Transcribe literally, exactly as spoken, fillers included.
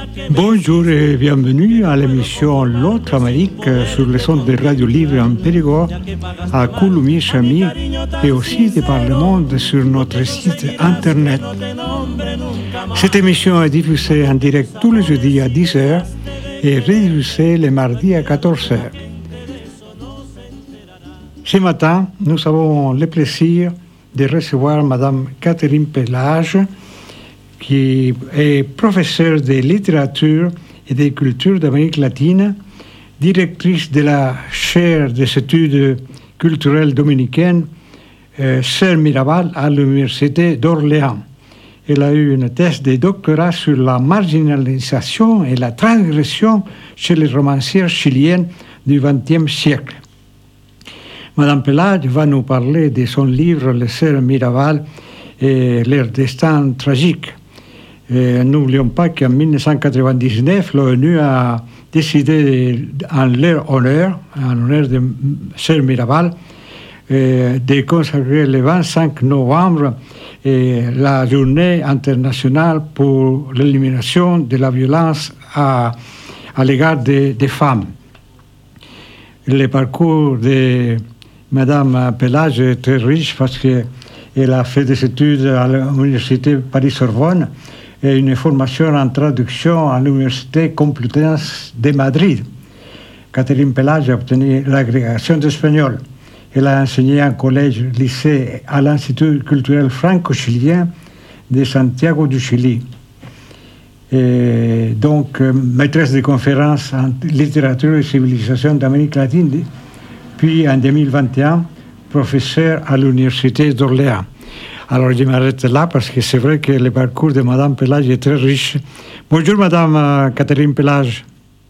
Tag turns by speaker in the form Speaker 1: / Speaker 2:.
Speaker 1: Bonjour et bienvenue à l'émission L'autre Amérique sur le son de Radio Libre en Périgord, à Coulommiers-Chamy et aussi par le monde sur notre site internet. Cette émission est diffusée en direct tous les jeudis à dix heures et rediffusée les mardis à quatorze heures. Ce matin, nous avons le plaisir de recevoir Madame Catherine Pelage, qui est professeure de littérature et de culture d'Amérique latine, directrice de la chaire des études culturelles dominicaines euh, Sœur Mirabal à l'Université d'Orléans. Elle a eu une thèse de doctorat sur la marginalisation et la transgression chez les romancières chiliennes du vingtième siècle. Madame Pelage va nous parler de son livre Les Sœurs Mirabal et leur destin tragique. Et n'oublions pas qu'en dix-neuf cent quatre-vingt-dix-neuf, l'ONU a décidé, en leur honneur, en l'honneur de Sœur Mirabal, euh, de consacrer le vingt-cinq novembre euh, la journée internationale pour l'élimination de la violence à, à l'égard des, des femmes. Le parcours de Madame Pelage est très riche parce qu'elle a fait des études à l'Université Paris-Sorbonne et une formation en traduction à l'Université Complutense de Madrid. Catherine Pelage a obtenu l'agrégation d'espagnol. Elle a enseigné en collège, lycée à l'Institut culturel franco-chilien de Santiago du Chili. Et donc, euh, maîtresse de conférences en littérature et civilisation d'Amérique latine, puis en deux mille vingt et un, professeure à l'Université d'Orléans. Alors, je m'arrête là parce que c'est vrai que le parcours de Madame Pelage est très riche. Bonjour, Madame Catherine Pelage.